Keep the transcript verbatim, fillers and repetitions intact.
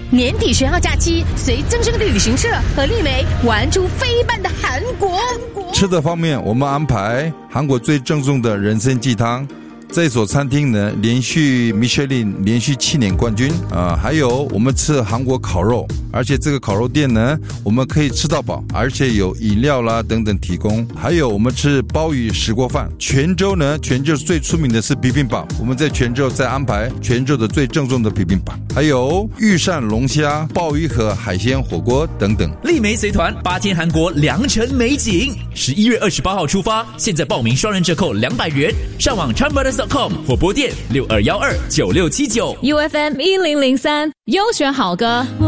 年底学校假期，随增生的旅行社和丽梅玩出飞半的韩国。 吃的方面，我们安排韩国最正宗的人参鸡汤。这所餐厅呢，连续米其林连续七年冠军啊、呃，还有我们吃韩国烤肉，而且这个烤肉店呢，我们可以吃到饱，而且有饮料啦等等提供。还有我们吃鲍鱼石锅饭。泉州呢，泉州最出名的是比冰堡，我们在泉州再安排泉州的最正宗的比冰堡，还有玉山龙虾、鲍鱼和海鲜火锅等等。 丽梅随团八天韩国良辰美景，十一月二十八号出发，现在报名双人折扣两百元，上网 chanbrothers dot com 或拨电六二一二九六七九 U F M 一零零三优选好歌。